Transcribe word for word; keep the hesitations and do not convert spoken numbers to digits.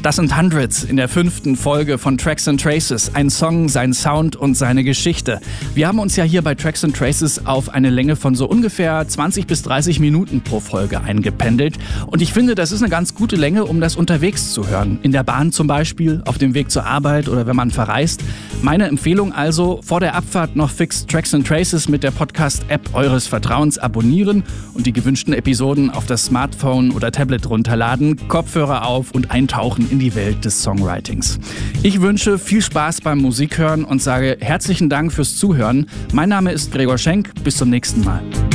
Das sind Hundreds in der fünften Folge von Tracks and Traces. Ein Song, sein Sound und seine Geschichte. Wir haben uns ja hier bei Tracks and Traces auf eine Länge von so ungefähr zwanzig bis dreißig Minuten pro Folge eingependelt. Und ich finde, das ist eine ganz gute Länge, um das unterwegs zu hören. In der Bahn zum Beispiel, auf dem Weg zur Arbeit oder wenn man verreist. Meine Empfehlung also, vor der Abfahrt noch fix Tracks and Traces mit der Podcast-App eures Vertrauens abonnieren und die gewünschten Episoden auf das Smartphone oder Tablet runterladen, Kopfhörer auf und eintauchen in die Welt des Songwritings. Ich wünsche viel Spaß beim Musikhören und sage herzlichen Dank fürs Zuhören. Mein Name ist Gregor Schenk. Bis zum nächsten Mal.